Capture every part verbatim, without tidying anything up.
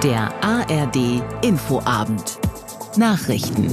Der A R D Infoabend. Nachrichten.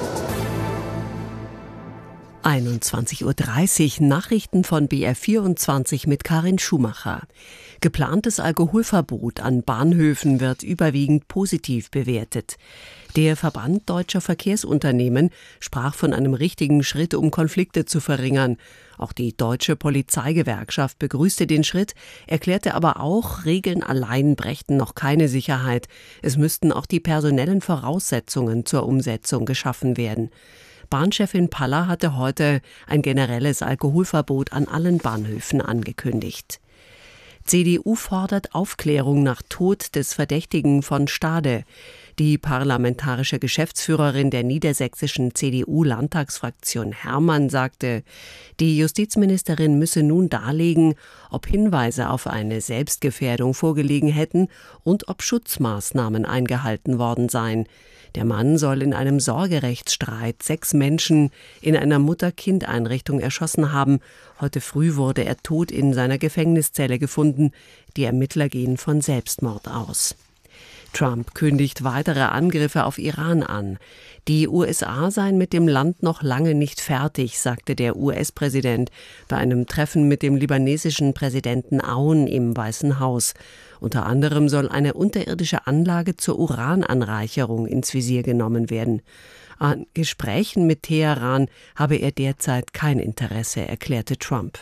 einundzwanzig Uhr dreißig, Nachrichten von B R vierundzwanzig mit Karin Schumacher. Geplantes Alkoholverbot an Bahnhöfen wird überwiegend positiv bewertet. Der Verband Deutscher Verkehrsunternehmen sprach von einem richtigen Schritt, um Konflikte zu verringern. Auch die Deutsche Polizeigewerkschaft begrüßte den Schritt, erklärte aber auch, Regeln allein brächten noch keine Sicherheit. Es müssten auch die personellen Voraussetzungen zur Umsetzung geschaffen werden. Bahnchefin Paller hatte heute ein generelles Alkoholverbot an allen Bahnhöfen angekündigt. C D U fordert Aufklärung nach Tod des Verdächtigen von Stade. Die parlamentarische Geschäftsführerin der niedersächsischen C D U-Landtagsfraktion Hermann sagte, die Justizministerin müsse nun darlegen, ob Hinweise auf eine Selbstgefährdung vorgelegen hätten und ob Schutzmaßnahmen eingehalten worden seien. Der Mann soll in einem Sorgerechtsstreit sechs Menschen in einer Mutter-Kind-Einrichtung erschossen haben. Heute früh wurde er tot in seiner Gefängniszelle gefunden. Die Ermittler gehen von Selbstmord aus. Trump kündigt weitere Angriffe auf Iran an. Die U S A seien mit dem Land noch lange nicht fertig, sagte der U S-Präsident bei einem Treffen mit dem libanesischen Präsidenten Aoun im Weißen Haus. Unter anderem soll eine unterirdische Anlage zur Urananreicherung ins Visier genommen werden. An Gesprächen mit Teheran habe er derzeit kein Interesse, erklärte Trump.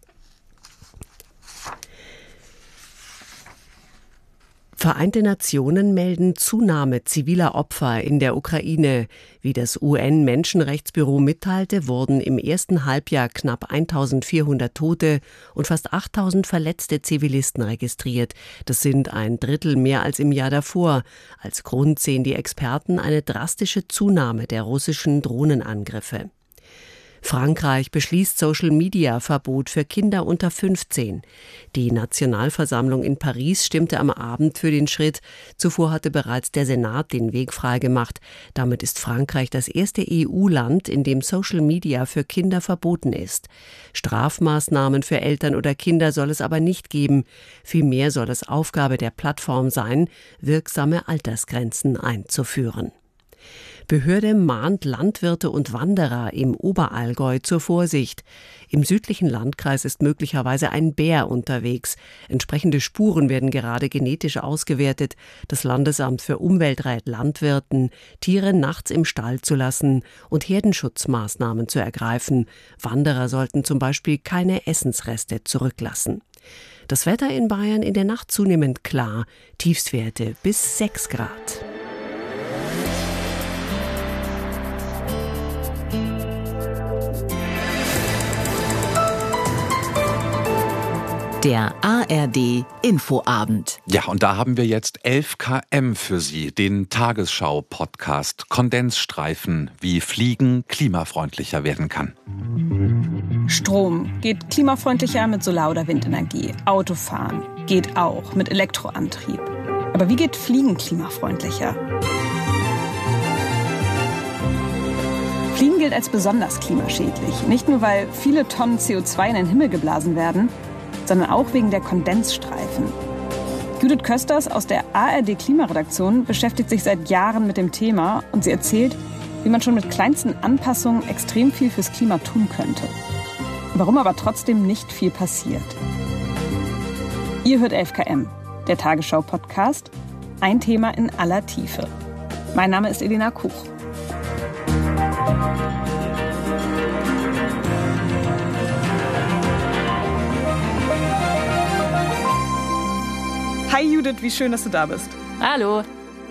Vereinte Nationen melden Zunahme ziviler Opfer in der Ukraine. Wie das U N-Menschenrechtsbüro mitteilte, wurden im ersten Halbjahr knapp eintausendvierhundert Tote und fast achttausend verletzte Zivilisten registriert. Das sind ein Drittel mehr als im Jahr davor. Als Grund sehen die Experten eine drastische Zunahme der russischen Drohnenangriffe. Frankreich beschließt Social-Media-Verbot für Kinder unter fünfzehn. Die Nationalversammlung in Paris stimmte am Abend für den Schritt. Zuvor hatte bereits der Senat den Weg freigemacht. Damit ist Frankreich das erste E U-Land, in dem Social-Media für Kinder verboten ist. Strafmaßnahmen für Eltern oder Kinder soll es aber nicht geben. Vielmehr soll es Aufgabe der Plattform sein, wirksame Altersgrenzen einzuführen. Behörde mahnt Landwirte und Wanderer im Oberallgäu zur Vorsicht. Im südlichen Landkreis ist möglicherweise ein Bär unterwegs. Entsprechende Spuren werden gerade genetisch ausgewertet. Das Landesamt für Umwelt rät Landwirten, Tiere nachts im Stall zu lassen und Herdenschutzmaßnahmen zu ergreifen. Wanderer sollten zum Beispiel keine Essensreste zurücklassen. Das Wetter in Bayern in der Nacht zunehmend klar, Tiefstwerte bis sechs Grad. Der A R D Infoabend. Ja, und da haben wir jetzt elf Kilometer für Sie, den Tagesschau-Podcast Kondensstreifen, wie Fliegen klimafreundlicher werden kann. Strom geht klimafreundlicher mit Solar- oder Windenergie. Autofahren geht auch mit Elektroantrieb. Aber wie geht Fliegen klimafreundlicher? Fliegen gilt als besonders klimaschädlich. Nicht nur, weil viele Tonnen C O zwei in den Himmel geblasen werden, sondern auch wegen der Kondensstreifen. Judith Kösters aus der A R D-Klimaredaktion beschäftigt sich seit Jahren mit dem Thema und sie erzählt, wie man schon mit kleinsten Anpassungen extrem viel fürs Klima tun könnte. Warum aber trotzdem nicht viel passiert. Ihr hört elf Kilometer, der Tagesschau-Podcast, ein Thema in aller Tiefe. Mein Name ist Elena Kuch. Hi Judith, wie schön, dass du da bist. Hallo.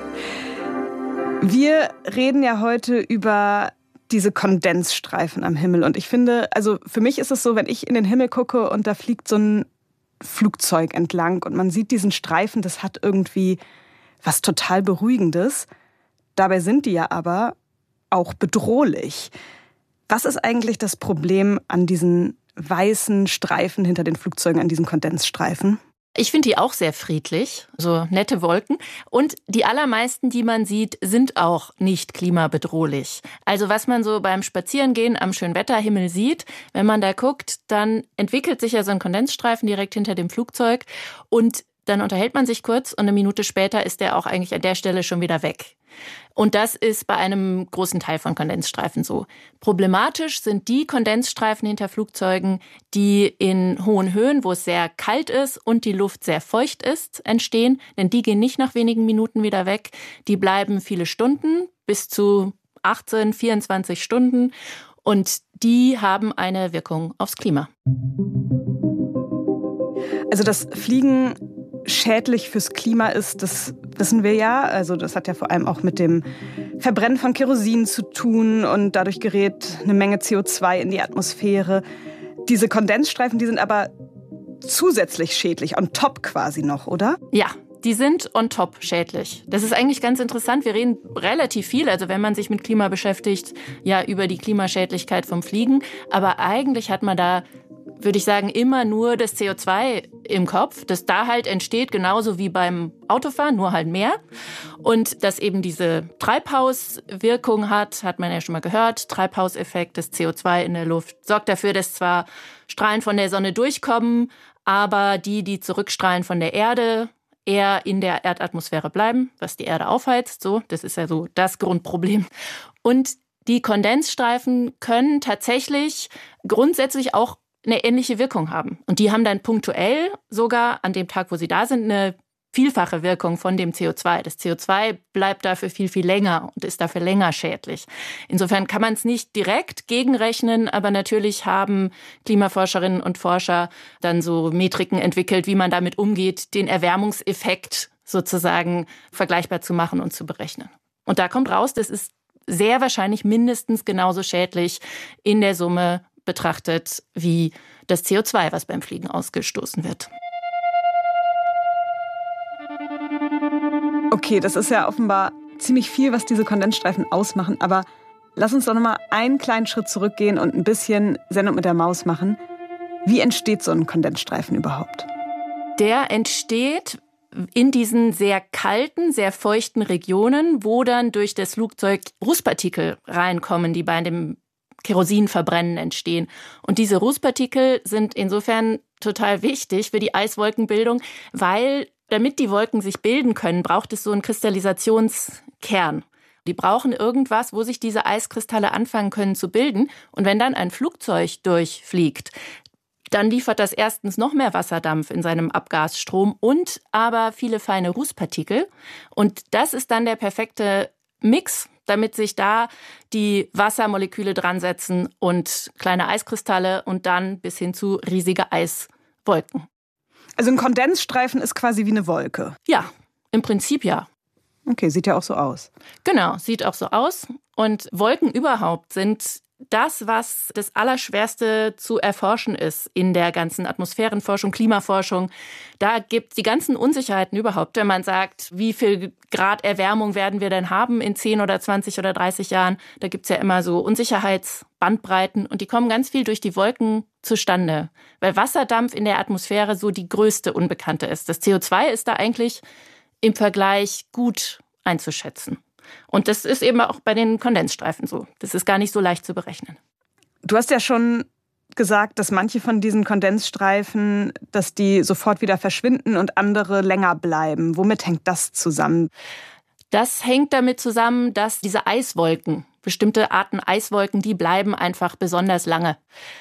Wir reden ja heute über diese Kondensstreifen am Himmel. Und ich finde, also für mich ist es so, wenn ich in den Himmel gucke und da fliegt so ein Flugzeug entlang und man sieht diesen Streifen, das hat irgendwie was total Beruhigendes. Dabei sind die ja aber auch bedrohlich. Was ist eigentlich das Problem an diesen weißen Streifen hinter den Flugzeugen, an diesen Kondensstreifen? Ich finde die auch sehr friedlich, so nette Wolken. Und die allermeisten, die man sieht, sind auch nicht klimabedrohlich. Also was man so beim Spazierengehen am Schönwetterhimmel sieht, wenn man da guckt, dann entwickelt sich ja so ein Kondensstreifen direkt hinter dem Flugzeug. Und dann unterhält man sich kurz und eine Minute später ist der auch eigentlich an der Stelle schon wieder weg. Und das ist bei einem großen Teil von Kondensstreifen so. Problematisch sind die Kondensstreifen hinter Flugzeugen, die in hohen Höhen, wo es sehr kalt ist und die Luft sehr feucht ist, entstehen. Denn die gehen nicht nach wenigen Minuten wieder weg. Die bleiben viele Stunden, bis zu achtzehn, vierundzwanzig Stunden. Und die haben eine Wirkung aufs Klima. Also das Fliegen schädlich fürs Klima ist, das wissen wir ja. Also das hat ja vor allem auch mit dem Verbrennen von Kerosin zu tun und dadurch gerät eine Menge C O zwei in die Atmosphäre. Diese Kondensstreifen, die sind aber zusätzlich schädlich, on top quasi noch, oder? Ja. Die sind on top schädlich. Das ist eigentlich ganz interessant. Wir reden relativ viel, also wenn man sich mit Klima beschäftigt, ja, über die Klimaschädlichkeit vom Fliegen. Aber eigentlich hat man da, würde ich sagen, immer nur das C O zwei im Kopf, das da halt entsteht, genauso wie beim Autofahren, nur halt mehr. Und das eben diese Treibhauswirkung hat, hat man ja schon mal gehört. Treibhauseffekt, das C O zwei in der Luft sorgt dafür, dass zwar Strahlen von der Sonne durchkommen, aber die, die zurückstrahlen von der Erde, eher in der Erdatmosphäre bleiben, was die Erde aufheizt. So, das ist ja so das Grundproblem. Und die Kondensstreifen können tatsächlich grundsätzlich auch eine ähnliche Wirkung haben. Und die haben dann punktuell sogar an dem Tag, wo sie da sind, eine vielfache Wirkung von dem C O zwei. Das C O zwei bleibt dafür viel, viel länger und ist dafür länger schädlich. Insofern kann man es nicht direkt gegenrechnen, aber natürlich haben Klimaforscherinnen und Forscher dann so Metriken entwickelt, wie man damit umgeht, den Erwärmungseffekt sozusagen vergleichbar zu machen und zu berechnen. Und da kommt raus, das ist sehr wahrscheinlich mindestens genauso schädlich in der Summe betrachtet wie das C O zwei, was beim Fliegen ausgestoßen wird. Okay, das ist ja offenbar ziemlich viel, was diese Kondensstreifen ausmachen. Aber lass uns doch noch mal einen kleinen Schritt zurückgehen und ein bisschen Sendung mit der Maus machen. Wie entsteht so ein Kondensstreifen überhaupt? Der entsteht in diesen sehr kalten, sehr feuchten Regionen, wo dann durch das Flugzeug Rußpartikel reinkommen, die bei dem Kerosinverbrennen entstehen. Und diese Rußpartikel sind insofern total wichtig für die Eiswolkenbildung, weil damit die Wolken sich bilden können, braucht es so einen Kristallisationskern. Die brauchen irgendwas, wo sich diese Eiskristalle anfangen können zu bilden. Und wenn dann ein Flugzeug durchfliegt, dann liefert das erstens noch mehr Wasserdampf in seinem Abgasstrom und aber viele feine Rußpartikel. Und das ist dann der perfekte Mix, damit sich da die Wassermoleküle dran setzen und kleine Eiskristalle und dann bis hin zu riesige Eiswolken. Also ein Kondensstreifen ist quasi wie eine Wolke? Ja, im Prinzip ja. Okay, sieht ja auch so aus. Genau, sieht auch so aus. Und Wolken überhaupt sind das, was das Allerschwerste zu erforschen ist in der ganzen Atmosphärenforschung, Klimaforschung. Da gibt es die ganzen Unsicherheiten überhaupt, wenn man sagt, wie viel Grad Erwärmung werden wir denn haben in zehn oder zwanzig oder dreißig Jahren. Da gibt es ja immer so Unsicherheitsbandbreiten und die kommen ganz viel durch die Wolken zustande, weil Wasserdampf in der Atmosphäre so die größte Unbekannte ist. Das C O zwei ist da eigentlich im Vergleich gut einzuschätzen. Und das ist eben auch bei den Kondensstreifen so. Das ist gar nicht so leicht zu berechnen. Du hast ja schon gesagt, dass manche von diesen Kondensstreifen, dass die sofort wieder verschwinden und andere länger bleiben. Womit hängt das zusammen? Das hängt damit zusammen, dass diese Eiswolken, bestimmte Arten Eiswolken, die bleiben einfach besonders lange.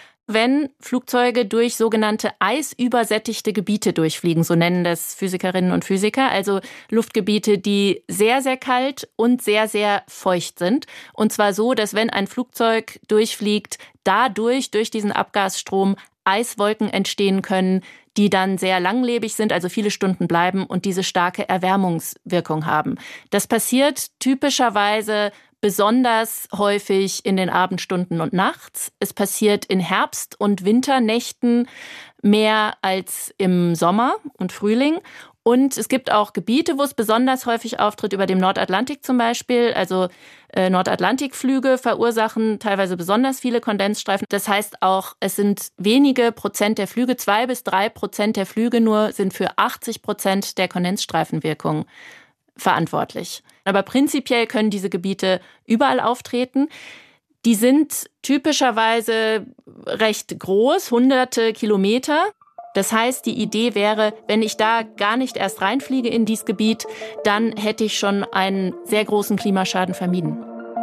Wenn Flugzeuge durch sogenannte eisübersättigte Gebiete durchfliegen, so nennen das Physikerinnen und Physiker, also Luftgebiete, die sehr, sehr kalt und sehr, sehr feucht sind. Und zwar so, dass wenn ein Flugzeug durchfliegt, dadurch, durch diesen Abgasstrom, Eiswolken entstehen können, die dann sehr langlebig sind, also viele Stunden bleiben und diese starke Erwärmungswirkung haben. Das passiert typischerweise besonders häufig in den Abendstunden und nachts. Es passiert in Herbst- und Winternächten mehr als im Sommer und Frühling. Und es gibt auch Gebiete, wo es besonders häufig auftritt, über dem Nordatlantik zum Beispiel. Also äh, Nordatlantikflüge verursachen teilweise besonders viele Kondensstreifen. Das heißt auch, es sind wenige Prozent der Flüge, zwei bis drei Prozent der Flüge nur, sind für achtzig Prozent der Kondensstreifenwirkung verantwortlich. Aber prinzipiell können diese Gebiete überall auftreten. Die sind typischerweise recht groß, hunderte Kilometer. Das heißt, die Idee wäre, wenn ich da gar nicht erst reinfliege in dieses Gebiet, dann hätte ich schon einen sehr großen Klimaschaden vermieden.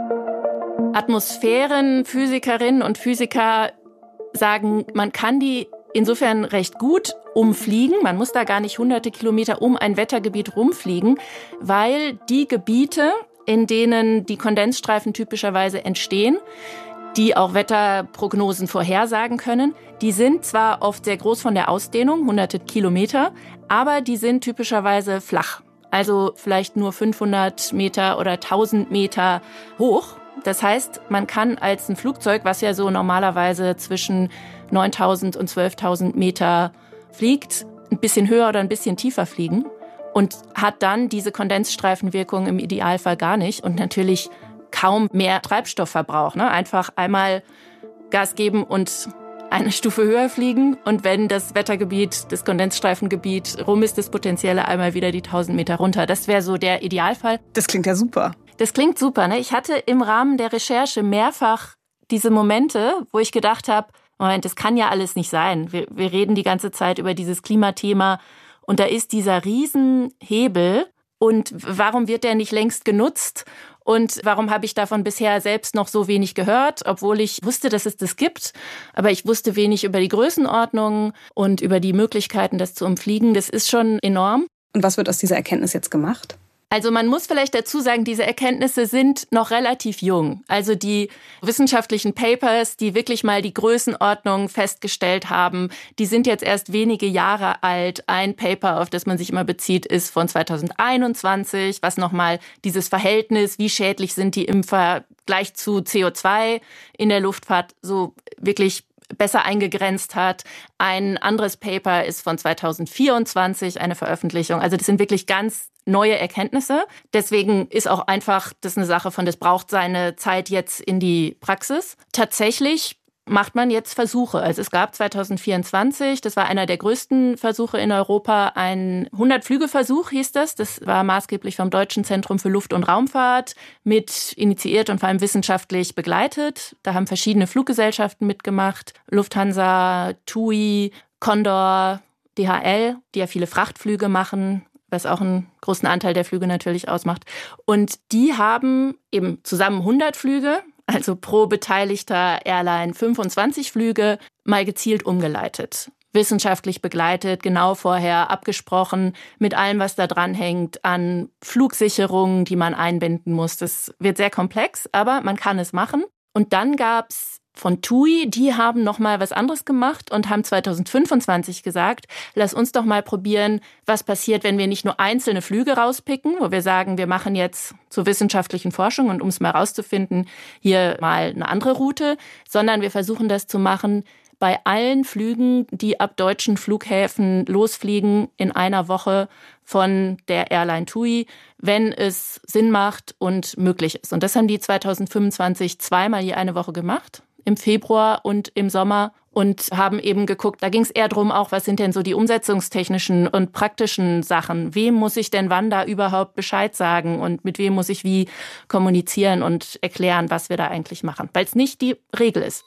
Atmosphärenphysikerinnen und Physiker sagen, man kann die insofern recht gut umfliegen. Man muss da gar nicht hunderte Kilometer um ein Wettergebiet rumfliegen, weil die Gebiete, in denen die Kondensstreifen typischerweise entstehen, die auch Wetterprognosen vorhersagen können, die sind zwar oft sehr groß von der Ausdehnung, hunderte Kilometer, aber die sind typischerweise flach. Also vielleicht nur fünfhundert Meter oder tausend Meter hoch. Das heißt, man kann als ein Flugzeug, was ja so normalerweise zwischen neuntausend und zwölftausend Meter fliegt, ein bisschen höher oder ein bisschen tiefer fliegen und hat dann diese Kondensstreifenwirkung im Idealfall gar nicht und natürlich kaum mehr Treibstoffverbrauch. Ne? Einfach einmal Gas geben und eine Stufe höher fliegen und wenn das Wettergebiet, das Kondensstreifengebiet rum ist, das Potenzielle einmal wieder die tausend Meter runter. Das wäre so der Idealfall. Das klingt ja super. Das klingt super, ne? Ich hatte im Rahmen der Recherche mehrfach diese Momente, wo ich gedacht habe, Moment, das kann ja alles nicht sein. Wir, wir reden die ganze Zeit über dieses Klimathema und da ist dieser Riesenhebel und warum wird der nicht längst genutzt? Und warum habe ich davon bisher selbst noch so wenig gehört, obwohl ich wusste, dass es das gibt. Aber ich wusste wenig über die Größenordnung und über die Möglichkeiten, das zu umfliegen. Das ist schon enorm. Und was wird aus dieser Erkenntnis jetzt gemacht? Also man muss vielleicht dazu sagen, diese Erkenntnisse sind noch relativ jung. Also die wissenschaftlichen Papers, die wirklich mal die Größenordnung festgestellt haben, die sind jetzt erst wenige Jahre alt. Ein Paper, auf das man sich immer bezieht, ist von zweitausendeinundzwanzig, was nochmal dieses Verhältnis, wie schädlich sind die im Vergleich zu C O zwei in der Luftfahrt, so wirklich besser eingegrenzt hat. Ein anderes Paper ist von zweitausendvierundzwanzig, eine Veröffentlichung. Also das sind wirklich ganz neue Erkenntnisse. Deswegen ist auch einfach das eine Sache von, das braucht seine Zeit jetzt in die Praxis. Tatsächlich macht man jetzt Versuche. Also es gab zweitausendvierundzwanzig, das war einer der größten Versuche in Europa, ein hundert-Flüge-Versuch hieß das. Das war maßgeblich vom Deutschen Zentrum für Luft- und Raumfahrt mit initiiert und vor allem wissenschaftlich begleitet. Da haben verschiedene Fluggesellschaften mitgemacht. Lufthansa, T U I, Condor, D H L, die ja viele Frachtflüge machen, was auch einen großen Anteil der Flüge natürlich ausmacht. Und die haben eben zusammen hundert Flüge, also pro beteiligter Airline fünfundzwanzig Flüge, mal gezielt umgeleitet. Wissenschaftlich begleitet, genau vorher abgesprochen, mit allem, was da dran hängt, an Flugsicherungen, die man einbinden muss. Das wird sehr komplex, aber man kann es machen. Und dann gab's von T U I, die haben noch mal was anderes gemacht und haben zweitausendfünfundzwanzig gesagt, lass uns doch mal probieren, was passiert, wenn wir nicht nur einzelne Flüge rauspicken, wo wir sagen, wir machen jetzt zur wissenschaftlichen Forschung und um es mal rauszufinden, hier mal eine andere Route, sondern wir versuchen das zu machen bei allen Flügen, die ab deutschen Flughäfen losfliegen in einer Woche von der Airline T U I, wenn es Sinn macht und möglich ist. Und das haben die zweitausendfünfundzwanzig zweimal je eine Woche gemacht, im Februar und im Sommer, und haben eben geguckt, da ging es eher drum auch, was sind denn so die umsetzungstechnischen und praktischen Sachen? Wem muss ich denn wann da überhaupt Bescheid sagen und mit wem muss ich wie kommunizieren und erklären, was wir da eigentlich machen? Weil es nicht die Regel ist.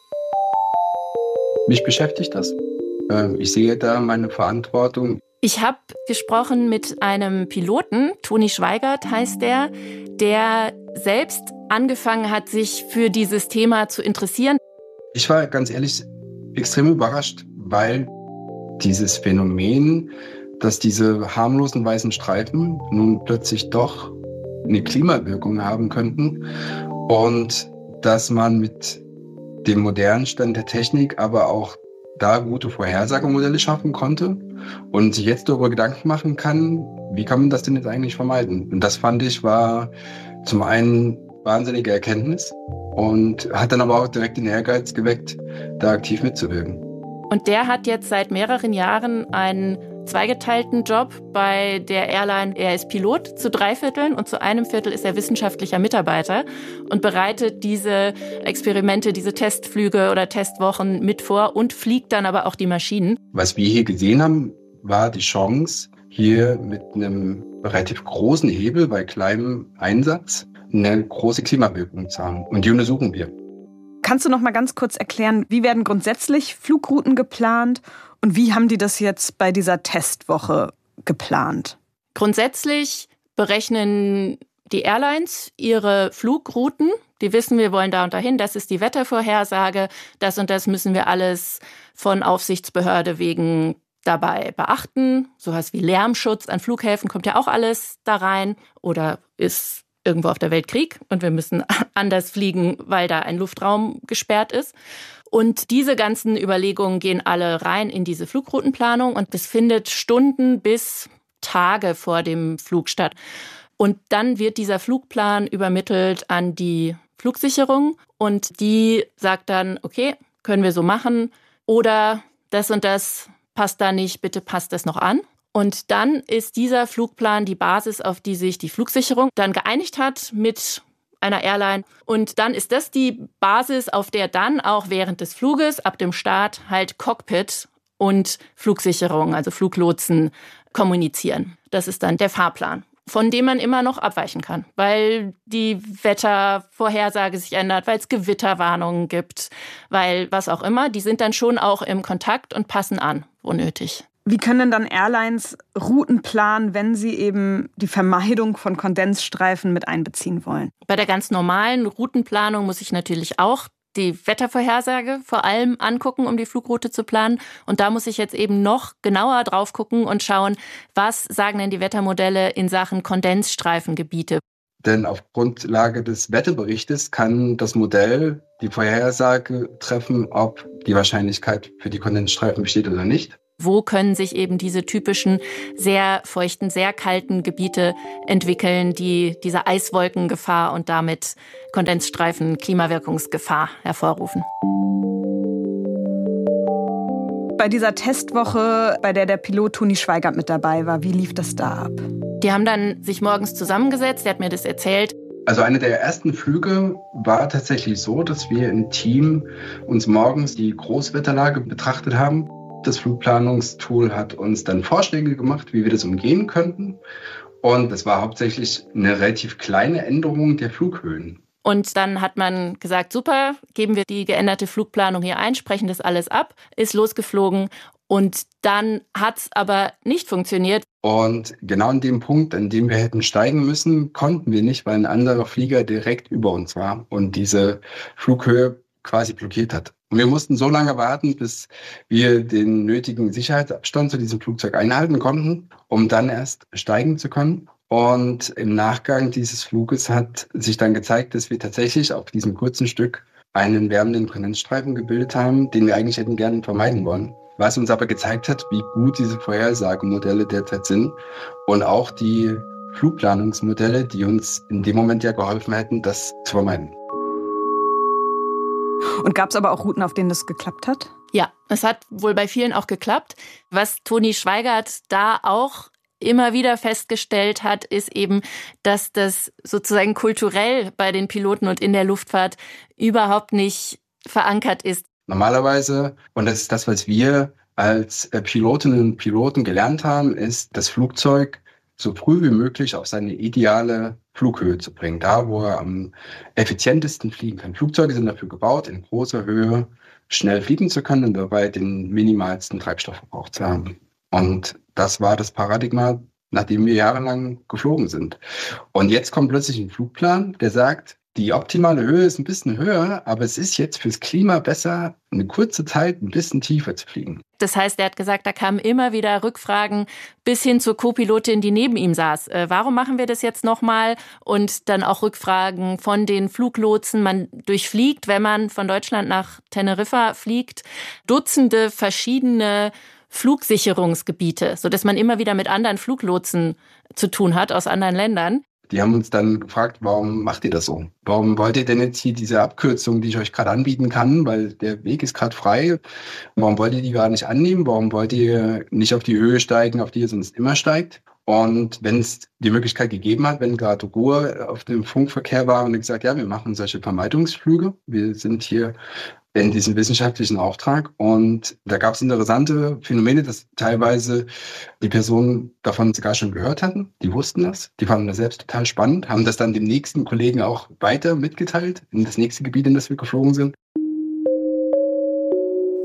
Mich beschäftigt das. Ich sehe da meine Verantwortung. Ich habe gesprochen mit einem Piloten, Toni Schweigert heißt der, der selbst angefangen hat, sich für dieses Thema zu interessieren. Ich war ganz ehrlich extrem überrascht, weil dieses Phänomen, dass diese harmlosen weißen Streifen nun plötzlich doch eine Klimawirkung haben könnten und dass man mit dem modernen Stand der Technik aber auch da gute Vorhersagemodelle schaffen konnte und sich jetzt darüber Gedanken machen kann, wie kann man das denn jetzt eigentlich vermeiden? Und das fand ich war zum einen wahnsinnige Erkenntnis und hat dann aber auch direkt den Ehrgeiz geweckt, da aktiv mitzuwirken. Und der hat jetzt seit mehreren Jahren einen zweigeteilten Job bei der Airline. Er ist Pilot zu drei Vierteln und zu einem Viertel ist er wissenschaftlicher Mitarbeiter und bereitet diese Experimente, diese Testflüge oder Testwochen mit vor und fliegt dann aber auch die Maschinen. Was wir hier gesehen haben, war die Chance, hier mit einem relativ großen Hebel bei kleinem Einsatz eine große Klimawirkung zu haben. Und die untersuchen wir. Kannst du noch mal ganz kurz erklären, wie werden grundsätzlich Flugrouten geplant und wie haben die das jetzt bei dieser Testwoche geplant? Grundsätzlich berechnen die Airlines ihre Flugrouten. Die wissen, wir wollen da und dahin, das ist die Wettervorhersage, das und das müssen wir alles von Aufsichtsbehörde wegen dabei beachten. Sowas wie Lärmschutz an Flughäfen kommt ja auch alles da rein. Oder ist irgendwo auf der Welt Krieg und wir müssen anders fliegen, weil da ein Luftraum gesperrt ist. Und diese ganzen Überlegungen gehen alle rein in diese Flugroutenplanung und das findet Stunden bis Tage vor dem Flug statt. Und dann wird dieser Flugplan übermittelt an die Flugsicherung und die sagt dann, okay, können wir so machen oder das und das passt da nicht, bitte passt das noch an. Und dann ist dieser Flugplan die Basis, auf die sich die Flugsicherung dann geeinigt hat mit einer Airline. Und dann ist das die Basis, auf der dann auch während des Fluges, ab dem Start, halt Cockpit und Flugsicherung, also Fluglotsen, kommunizieren. Das ist dann der Fahrplan, von dem man immer noch abweichen kann, weil die Wettervorhersage sich ändert, weil es Gewitterwarnungen gibt, weil was auch immer. Die sind dann schon auch im Kontakt und passen an, wo nötig. Wie können denn dann Airlines Routen planen, wenn sie eben die Vermeidung von Kondensstreifen mit einbeziehen wollen? Bei der ganz normalen Routenplanung muss ich natürlich auch die Wettervorhersage vor allem angucken, um die Flugroute zu planen. Und da muss ich jetzt eben noch genauer drauf gucken und schauen, was sagen denn die Wettermodelle in Sachen Kondensstreifengebiete. Denn auf Grundlage des Wetterberichtes kann das Modell die Vorhersage treffen, ob die Wahrscheinlichkeit für die Kondensstreifen besteht oder nicht. Wo können sich eben diese typischen sehr feuchten, sehr kalten Gebiete entwickeln, die diese Eiswolkengefahr und damit Kondensstreifen Klimawirkungsgefahr hervorrufen. Bei dieser Testwoche, bei der der Pilot Toni Schweigert mit dabei war, wie lief das da ab? Die haben dann sich morgens zusammengesetzt, der hat mir das erzählt. Also eine der ersten Flüge war tatsächlich so, dass wir im Team uns morgens die Großwetterlage betrachtet haben. Das Flugplanungstool hat uns dann Vorschläge gemacht, wie wir das umgehen könnten. Und es war hauptsächlich eine relativ kleine Änderung der Flughöhen. Und dann hat man gesagt, super, geben wir die geänderte Flugplanung hier ein, sprechen das alles ab, ist losgeflogen. Und dann hat es aber nicht funktioniert. Und genau an dem Punkt, an dem wir hätten steigen müssen, konnten wir nicht, weil ein anderer Flieger direkt über uns war und diese Flughöhe quasi blockiert hat. Und wir mussten so lange warten, bis wir den nötigen Sicherheitsabstand zu diesem Flugzeug einhalten konnten, um dann erst steigen zu können. Und im Nachgang dieses Fluges hat sich dann gezeigt, dass wir tatsächlich auf diesem kurzen Stück einen wärmenden Kondensstreifen gebildet haben, den wir eigentlich hätten gerne vermeiden wollen. Was uns aber gezeigt hat, wie gut diese Vorhersagemodelle derzeit sind und auch die Flugplanungsmodelle, die uns in dem Moment ja geholfen hätten, das zu vermeiden. Und gab es aber auch Routen, auf denen das geklappt hat? Ja, es hat wohl bei vielen auch geklappt. Was Toni Schweigert da auch immer wieder festgestellt hat, ist eben, dass das sozusagen kulturell bei den Piloten und in der Luftfahrt überhaupt nicht verankert ist. Normalerweise, und das ist das, was wir als Pilotinnen und Piloten gelernt haben, ist, das Flugzeug so früh wie möglich auf seine ideale Flughöhe zu bringen, da wo er am effizientesten fliegen kann. Flugzeuge sind dafür gebaut, in großer Höhe schnell fliegen zu können und dabei den minimalsten Treibstoffverbrauch zu haben. Und das war das Paradigma, nachdem wir jahrelang geflogen sind. Und jetzt kommt plötzlich ein Flugplan, der sagt, die optimale Höhe ist ein bisschen höher, aber es ist jetzt fürs Klima besser, eine kurze Zeit ein bisschen tiefer zu fliegen. Das heißt, er hat gesagt, da kamen immer wieder Rückfragen bis hin zur Co-Pilotin, die neben ihm saß. Äh, warum machen wir das jetzt nochmal? Und dann auch Rückfragen von den Fluglotsen. Man durchfliegt, wenn man von Deutschland nach Teneriffa fliegt, Dutzende verschiedene Flugsicherungsgebiete, sodass man immer wieder mit anderen Fluglotsen zu tun hat aus anderen Ländern. Die haben uns dann gefragt, warum macht ihr das so? Warum wollt ihr denn jetzt hier diese Abkürzung, die ich euch gerade anbieten kann, weil der Weg ist gerade frei, warum wollt ihr die gerade nicht annehmen? Warum wollt ihr nicht auf die Höhe steigen, auf die ihr sonst immer steigt? Und wenn es die Möglichkeit gegeben hat, wenn gerade Ruhe auf dem Funkverkehr war und gesagt, ja, wir machen solche Vermeidungsflüge, wir sind hier in diesem wissenschaftlichen Auftrag. Und da gab es interessante Phänomene, dass teilweise die Personen davon sogar schon gehört hatten. Die wussten das, die fanden das selbst total spannend, haben das dann dem nächsten Kollegen auch weiter mitgeteilt, in das nächste Gebiet, in das wir geflogen sind.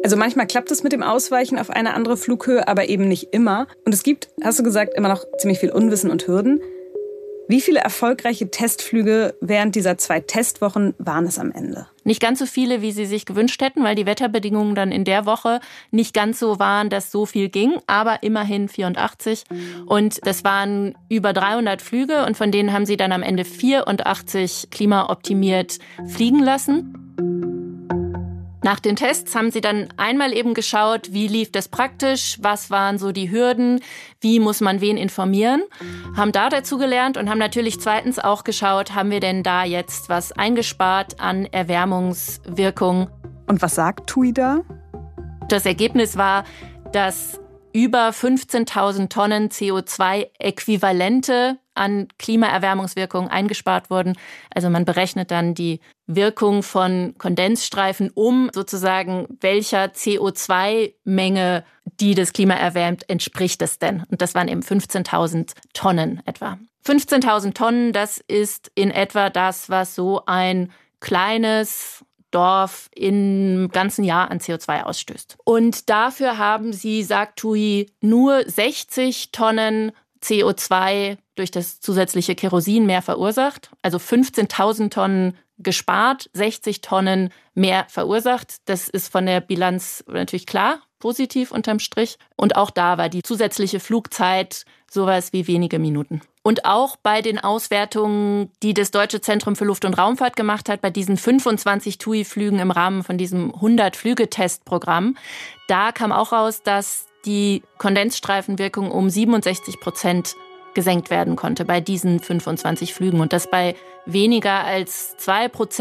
Also manchmal klappt es mit dem Ausweichen auf eine andere Flughöhe, aber eben nicht immer. Und es gibt, hast du gesagt, immer noch ziemlich viel Unwissen und Hürden. Wie viele erfolgreiche Testflüge während dieser zwei Testwochen waren es am Ende? Nicht ganz so viele, wie sie sich gewünscht hätten, weil die Wetterbedingungen dann in der Woche nicht ganz so waren, dass so viel ging, aber immerhin vierundachtzig. Und das waren über dreihundert Flüge und von denen haben sie dann am Ende vierundachtzig klimaoptimiert fliegen lassen. Nach den Tests haben sie dann einmal eben geschaut, wie lief das praktisch, was waren so die Hürden, wie muss man wen informieren, haben da dazu gelernt und haben natürlich zweitens auch geschaut, haben wir denn da jetzt was eingespart an Erwärmungswirkung. Und was sagt T U I da? Das Ergebnis war, dass über fünfzehntausend Tonnen C O zwei Äquivalente an Klimaerwärmungswirkung eingespart wurden. Also man berechnet dann die Wirkung von Kondensstreifen um, sozusagen welcher C O zwei Menge, die das Klima erwärmt, entspricht es denn? Und das waren eben fünfzehntausend Tonnen etwa. fünfzehntausend Tonnen, das ist in etwa das, was so ein kleines Dorf im ganzen Jahr an C O zwei ausstößt. Und dafür haben sie, sagt T U I, nur sechzig Tonnen C O zwei durch das zusätzliche Kerosin mehr verursacht. Also fünfzehntausend Tonnen gespart, sechzig Tonnen mehr verursacht. Das ist von der Bilanz natürlich klar, positiv unterm Strich. Und auch da war die zusätzliche Flugzeit sowas wie wenige Minuten. Und auch bei den Auswertungen, die das Deutsche Zentrum für Luft- und Raumfahrt gemacht hat, bei diesen fünfundzwanzig T U I-Flügen im Rahmen von diesem hundert-Flüge-Testprogramm, da kam auch raus, dass die Kondensstreifenwirkung um siebenundsechzig Prozent gesenkt werden konnte bei diesen fünfundzwanzig Flügen. Und das bei weniger als zwei Prozent